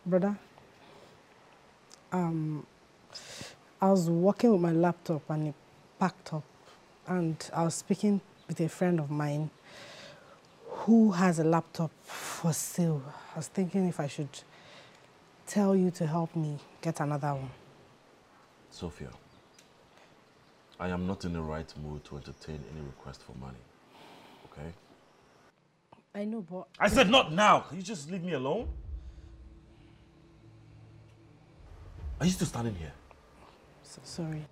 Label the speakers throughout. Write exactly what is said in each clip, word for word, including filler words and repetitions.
Speaker 1: Brother, um, I was working with my laptop and it packed up, and I was speaking with a friend of mine who has a laptop for sale. I was thinking if I should tell you to help me get another one.
Speaker 2: Sophia, I am not in the right mood to entertain any request for money, okay?
Speaker 1: I know, but...
Speaker 2: I said not now! Can you just leave me alone? Are you still standing here?
Speaker 1: So sorry.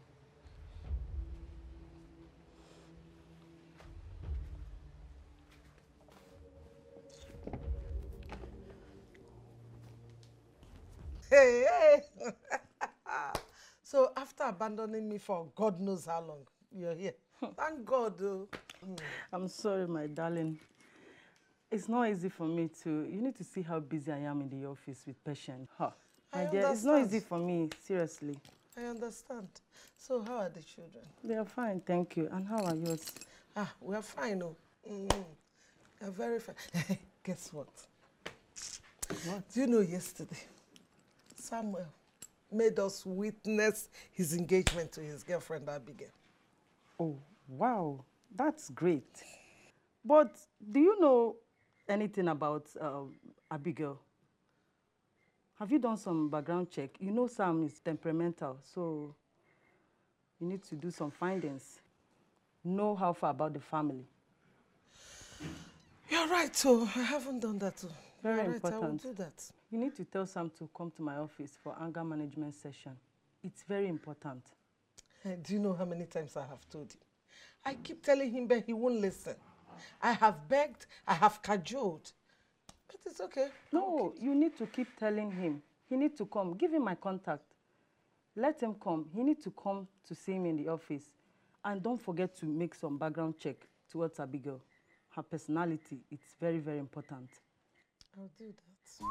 Speaker 3: Hey, hey. So after abandoning me for God knows how long, you're here. Thank God. Oh. Mm.
Speaker 4: I'm sorry, my darling. It's not easy for me to... You need to see how busy I am in the office with patients. Huh. My dear, it's not easy for me, seriously.
Speaker 3: I understand. So how are the children?
Speaker 4: They are fine, thank you. And how are yours?
Speaker 3: Ah, we're fine, oh. Mm. We're very fine. Guess what? What? Do you know yesterday, Samuel made us witness his engagement to his girlfriend, Abigail.
Speaker 4: Oh, wow. That's great. But do you know anything about uh, Abigail? Have you done some background check? You know Sam is temperamental, so you need to do some findings. Know how far about the family.
Speaker 3: You're right, so I haven't done that too.
Speaker 4: Very
Speaker 3: You're
Speaker 4: important.
Speaker 3: Right, I will do that.
Speaker 4: You need to tell Sam to come to my office for anger management session. It's very important.
Speaker 3: Hey, do you know how many times I have told him? I keep telling him, but he won't listen. I have begged, I have cajoled. But it's okay.
Speaker 4: No, you need to keep telling him. He needs to come. Give him my contact. Let him come. He needs to come to see me in the office. And don't forget to make some background check towards Abigail. Her personality, it's very, very important.
Speaker 3: I'll do that.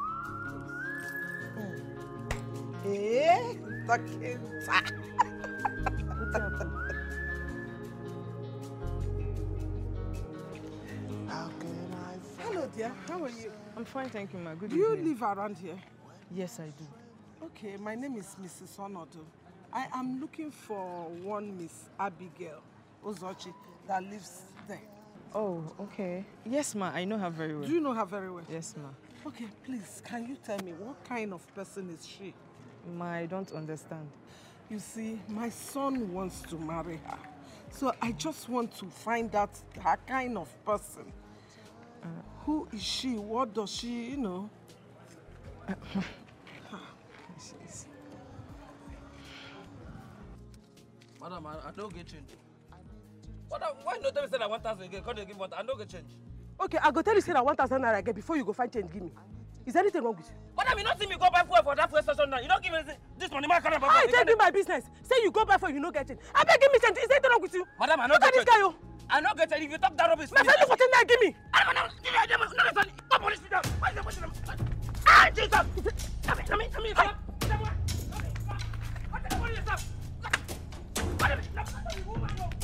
Speaker 3: Eh? Talking. Hello, dear. How are you?
Speaker 5: I'm fine, thank you, ma. Good
Speaker 3: Do you
Speaker 5: evening.
Speaker 3: live around here?
Speaker 5: Yes, I do.
Speaker 3: Okay, my name is Missus Onodo. I am looking for one Miss Abigail Ozochi that lives there.
Speaker 5: Oh, okay. Yes, ma. I know her very well.
Speaker 3: Do you know her very well?
Speaker 5: Yes, ma.
Speaker 3: Okay, please, can you tell me what kind of person is she?
Speaker 5: Ma, I don't understand.
Speaker 3: You see, my son wants to marry her. So I just want to find out her kind of person. Uh, Who is she? What does she, you know?
Speaker 5: Uh, She's...
Speaker 6: Madam, I, I don't get change. Madam, why not tell me say that one thousand again? Can't you give one? I don't get change.
Speaker 7: Okay, I go tell you say that one thousand naira again before you go find change. Give me. Is there anything wrong with you?
Speaker 6: Madam, you not see me go buy fuel for that fuel station now. You don't give me this money. My car.
Speaker 7: I tell you my business. Say you go buy for you no get change. I beg give me change. Is there anything wrong with you?
Speaker 6: Madam, I don't get
Speaker 7: change. Look at this guy, yo.
Speaker 6: I don't get change. If you talk that rubbish.
Speaker 7: My friend, look what you give me.
Speaker 6: Madam, give me a damn. No, listen. Stop police me down. Why is the police down? Ah, Jesus. Let me, let me, let me. What the police stop? What the police? What the police?